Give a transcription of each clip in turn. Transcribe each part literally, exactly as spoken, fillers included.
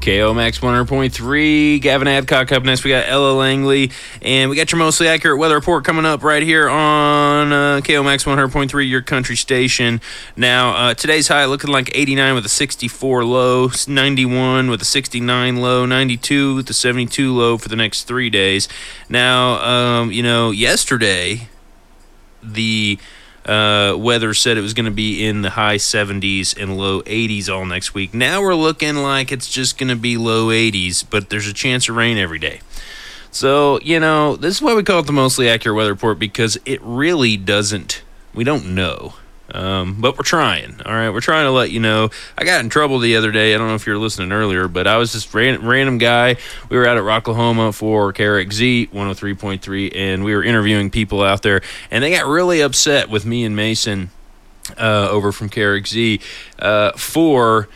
K O M X one hundred point three, Gavin Adcock up next. We got Ella Langley, and we got your mostly accurate weather report coming up right here on uh, K O M X one hundred point three, your country station. Now, uh, today's high looking like eighty-nine with a sixty-four low, ninety-one with a sixty-nine low, ninety-two with a seventy-two low for the next three days. Now, um, you know, yesterday, the Uh, weather said it was going to be in the high seventies and low eighties all next week. Now we're looking like it's just going to be low eighties, but there's a chance of rain every day. So, you know, this is why we call it the mostly accurate weather report, because it really doesn't, we don't know. Um, but we're trying, all right? We're trying to let you know. I got in trouble the other day. I don't know if you were listening earlier, but I was just ran, random guy. We were out at Rocklahoma for K R X Z one oh three point three, and we were interviewing people out there, and they got really upset with me and Mason uh, over from K R X Z uh, for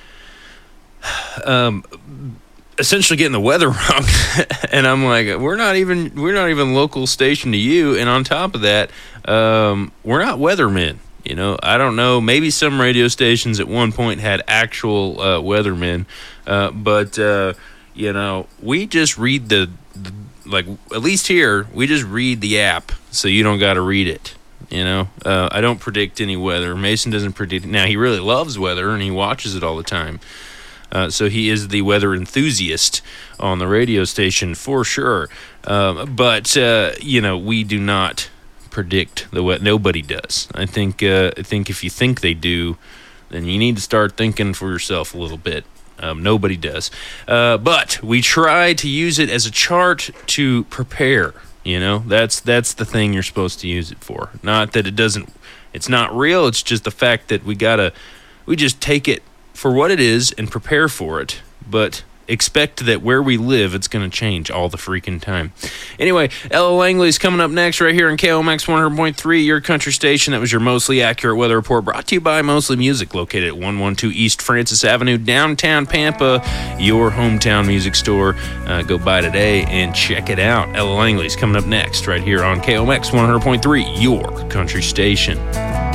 um, essentially getting the weather wrong. And I'm like, we're not even we're not even local station to you, and on top of that, um, we're not weathermen. You know, I don't know. Maybe some radio stations at one point had actual uh, weathermen, uh, but uh, you know, we just read the, the like at least here we just read the app, so you don't got to read it. You know, uh, I don't predict any weather. Mason doesn't predict. Now he really loves weather and he watches it all the time. Uh, so he is the weather enthusiast on the radio station for sure. Um, but uh, you know, we do not predict the weather. Nobody does. I think uh, I think if you think they do, then you need to start thinking for yourself a little bit. Um, nobody does. Uh, but we try to use it as a chart to prepare. You know, that's that's the thing you're supposed to use it for. Not that it doesn't, it's not real. It's just the fact that we gotta, we just take it for what it is and prepare for it. But expect that where we live, it's going to change all the freaking time. Anyway, Ella Langley's coming up next right here on K O M X one hundred point three, your country station. That was your mostly accurate weather report, brought to you by Mostly Music, located at one twelve East Francis Avenue, downtown Pampa, your hometown music store. Uh, go by today and check it out. Ella Langley's coming up next right here on K O M X one hundred point three, your country station.